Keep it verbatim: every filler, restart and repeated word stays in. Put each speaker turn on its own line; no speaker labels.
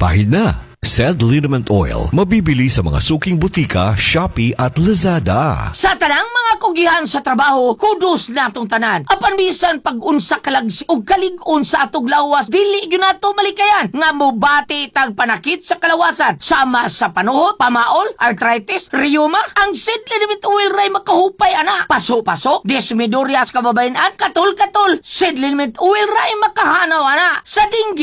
Pahid na! Sed Liniment Oil, mabibili sa mga suking butika, Shopee at Lazada.
Sa tanang mga kugihan sa trabaho, kudos natong tanan. Apan bisan pag-unsa kalagsi o kalig-on sa atog lawas, dili gyud nato malikayan nga mobati tag panakit sa kalawasan. Sama sa panuhot, pamaol, arthritis, rheuma, ang Sid Liniment Oil ray makahupay ana. Paso-paso, desmidurias kababayan-an, katul-katul. Sid Liniment Oil ray makahanaw ana. Sa dinggi